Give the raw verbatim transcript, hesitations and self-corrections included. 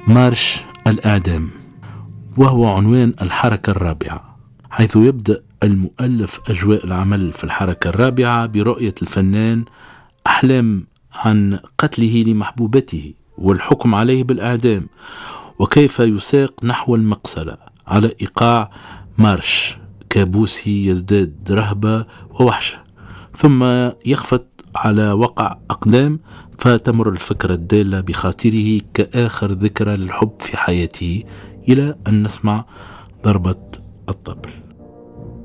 مارش الإعدام، وهو عنوان الحركة الرابعة، حيث يبدأ المؤلف أجواء العمل في الحركة الرابعة برؤية الفنان أحلام عن قتله لمحبوبته والحكم عليه بالإعدام، وكيف يساق نحو المقصلة على إيقاع مارش كابوسي يزداد رهبة ووحشة، ثم يخفت على وقع أقدام فتمر الفكرة الدالة بخاطره كآخر ذكرى للحب في حياته، إلى أن نسمع ضربة الطبل.